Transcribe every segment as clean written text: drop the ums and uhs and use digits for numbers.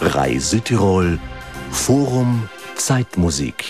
Rai Südtirol, Forum Zeitmusik.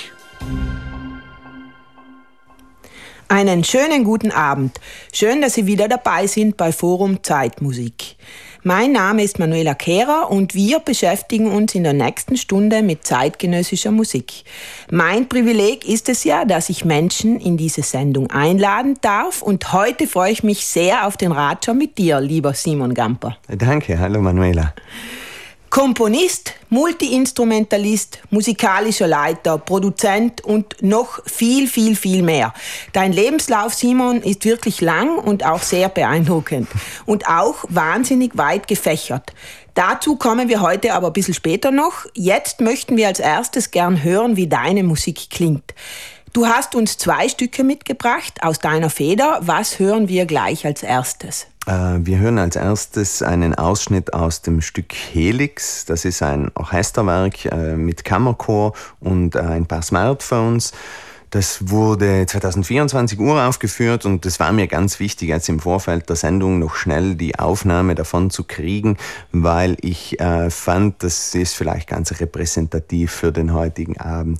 Einen schönen guten Abend. Schön, dass Sie wieder dabei sind bei Forum Zeitmusik. Mein Name ist Manuela Kehrer und wir beschäftigen uns in der nächsten Stunde mit zeitgenössischer Musik. Mein Privileg ist es ja, dass ich Menschen in diese Sendung einladen darf und heute freue ich mich sehr auf den Ratscher mit dir, lieber Simon Gamper. Danke, hallo Manuela. Komponist, Multiinstrumentalist, musikalischer Leiter, Produzent und noch viel, viel, viel mehr. Dein Lebenslauf, Simon, ist wirklich lang und auch sehr beeindruckend und auch wahnsinnig weit gefächert. Dazu kommen wir heute aber ein bisschen später noch. Jetzt möchten wir als erstes gern hören, wie deine Musik klingt. Du hast uns 2 Stücke mitgebracht aus deiner Feder. Was hören wir gleich als erstes? Wir hören als erstes einen Ausschnitt aus dem Stück Helix. Das ist ein Orchesterwerk mit Kammerchor und ein paar Smartphones. Das wurde 2024 uraufgeführt und es war mir ganz wichtig, jetzt im Vorfeld der Sendung noch schnell die Aufnahme davon zu kriegen, weil ich fand, das ist vielleicht ganz repräsentativ für den heutigen Abend.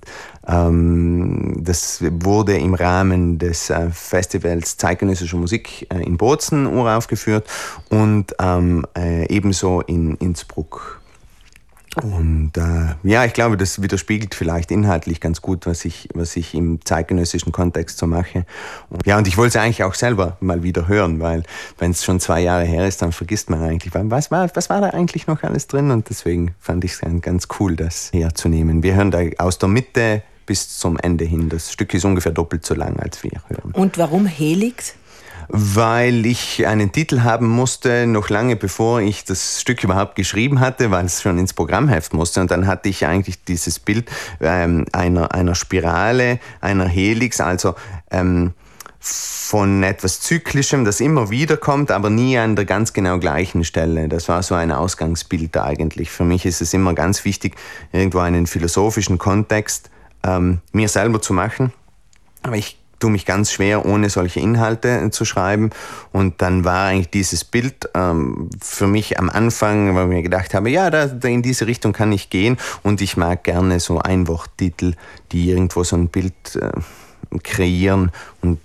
Das wurde im Rahmen des Festivals Zeitgenössischer Musik in Bozen uraufgeführt und ebenso in Innsbruck. Und ich glaube, das widerspiegelt vielleicht inhaltlich ganz gut, was ich im zeitgenössischen Kontext so mache. Und ich wollte es eigentlich auch selber mal wieder hören, weil wenn es schon 2 Jahre her ist, dann vergisst man eigentlich, was war da eigentlich noch alles drin? Und deswegen fand ich es ganz cool, das herzunehmen. Wir hören da aus der Mitte bis zum Ende hin. Das Stück ist ungefähr doppelt so lang, als wir hören. Und warum Helix? Weil ich einen Titel haben musste, noch lange bevor ich das Stück überhaupt geschrieben hatte, weil es schon ins Programmheft musste. Und dann hatte ich eigentlich dieses Bild einer Spirale, einer Helix, also von etwas Zyklischem, das immer wieder kommt, aber nie an der ganz genau gleichen Stelle. Das war so ein Ausgangsbild eigentlich. Für mich ist es immer ganz wichtig, irgendwo einen philosophischen Kontext mir selber zu machen. Aber ich tue mich ganz schwer, ohne solche Inhalte zu schreiben. Und dann war eigentlich dieses Bild für mich am Anfang, weil ich mir gedacht habe, ja, da in diese Richtung kann ich gehen. Und ich mag gerne so Einworttitel, die irgendwo so ein Bild kreieren und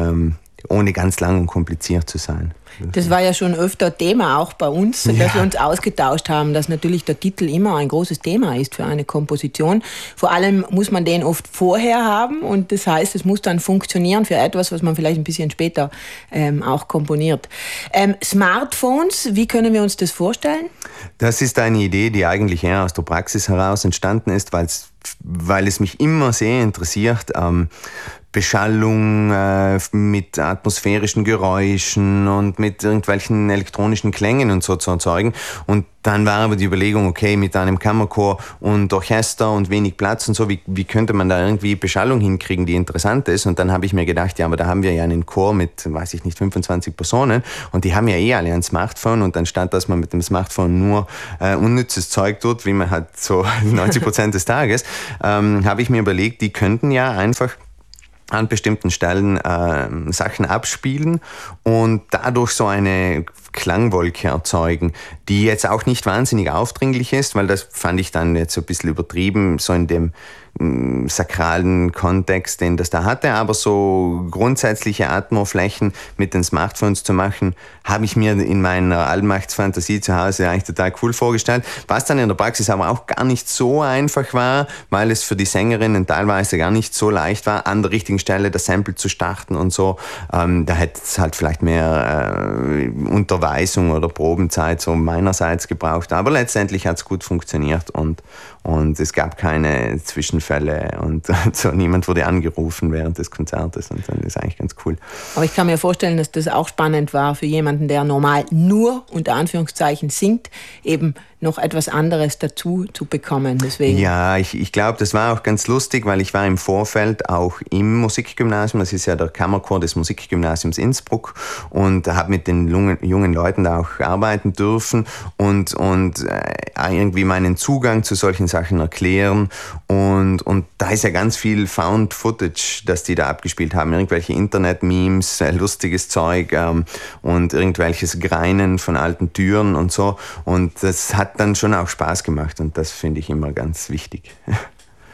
ohne ganz lang und kompliziert zu sein. Das war ja schon öfter Thema auch bei uns, dass wir uns ausgetauscht haben, dass natürlich der Titel immer ein großes Thema ist für eine Komposition. Vor allem muss man den oft vorher haben und das heißt, es muss dann funktionieren für etwas, was man vielleicht ein bisschen später auch komponiert. Smartphones, wie können wir uns das vorstellen? Das ist eine Idee, die eigentlich eher aus der Praxis heraus entstanden ist, weil es mich immer sehr interessiert, Beschallung mit atmosphärischen Geräuschen und mit irgendwelchen elektronischen Klängen und so zu erzeugen. Und dann war aber die Überlegung, okay, mit einem Kammerchor und Orchester und wenig Platz und so, wie könnte man da irgendwie Beschallung hinkriegen, die interessant ist? Und dann habe ich mir gedacht, ja, aber da haben wir ja einen Chor mit, 25 Personen und die haben ja alle ein Smartphone und anstatt, dass man mit dem Smartphone nur unnützes Zeug tut, wie man halt so 90% des Tages, habe ich mir überlegt, die könnten ja einfach an bestimmten Stellen Sachen abspielen und dadurch so eine Klangwolke erzeugen, die jetzt auch nicht wahnsinnig aufdringlich ist, weil das fand ich dann jetzt so ein bisschen übertrieben, so in dem sakralen Kontext, den das da hatte, aber so grundsätzliche Atmoflächen mit den Smartphones zu machen, habe ich mir in meiner Allmachtsfantasie zu Hause eigentlich total cool vorgestellt, was dann in der Praxis aber auch gar nicht so einfach war, weil es für die Sängerinnen teilweise gar nicht so leicht war, an der richtigen Stelle das Sample zu starten und so. Da hätte es halt vielleicht mehr Unterweisung oder Probenzeit so meinerseits gebraucht, aber letztendlich hat es gut funktioniert und es gab keine Zwischenfälle und so, niemand wurde angerufen während des Konzertes und dann ist eigentlich ganz cool. Aber ich kann mir vorstellen, dass das auch spannend war für jemanden, der normal nur unter Anführungszeichen singt, eben noch etwas anderes dazu zu bekommen. Deswegen. Ja, ich glaube, das war auch ganz lustig, weil ich war im Vorfeld auch im Musikgymnasium, das ist ja der Kammerchor des Musikgymnasiums Innsbruck und habe mit den jungen jungen Leuten da auch arbeiten dürfen und irgendwie meinen Zugang zu solchen Sachen erklären. Und da ist ja ganz viel Found Footage, das die da abgespielt haben. Irgendwelche Internet-Memes, lustiges Zeug und irgendwelches Greinen von alten Türen und so. Und das hat dann schon auch Spaß gemacht und das finde ich immer ganz wichtig.